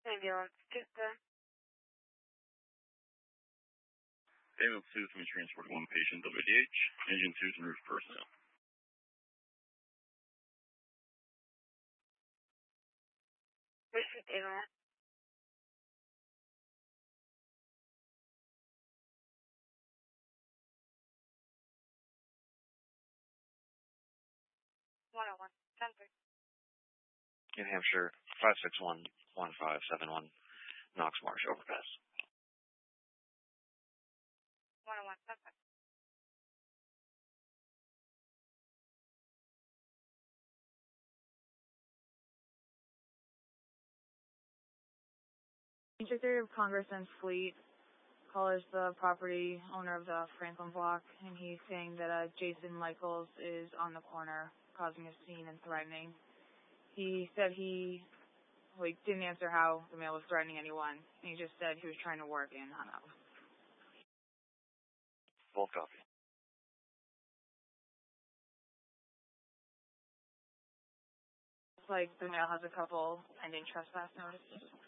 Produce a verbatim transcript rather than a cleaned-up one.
Ambulance, just uh Ambulance two is going to be transporting one patient, W D H, engine two is en route for personnel. Received ambulance. one oh one, ten three. New Hampshire, five six one, one five seven one, Knox Marsh, overpass. one oh one, ten three. Secretary of Congress and Fleet calls the property owner of the Franklin block, and he's saying that uh, Jason Michaels is on the corner causing a scene and threatening. He said he like didn't answer how the male was threatening anyone, and he just said he was trying to work and hung up. Full copy. It's like the male has a couple pending trespass notices.